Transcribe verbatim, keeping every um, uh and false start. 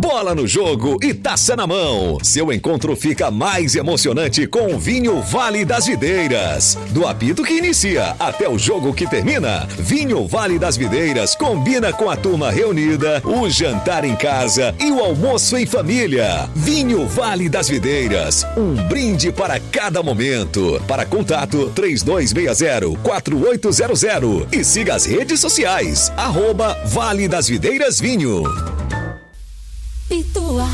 bola no jogo e taça na mão. Seu encontro fica mais emocionante com o Vinho Vale das Videiras. Do apito que inicia até o jogo que termina, Vinho Vale das Videiras combina com a turma reunida, o jantar em casa e o almoço em família. Vinho Vale das Videiras, um brinde para cada momento. Para contato três dois seis zero, quatro oito zero zero e siga as redes sociais, arroba Vale das Videiras Vinho. Pituá.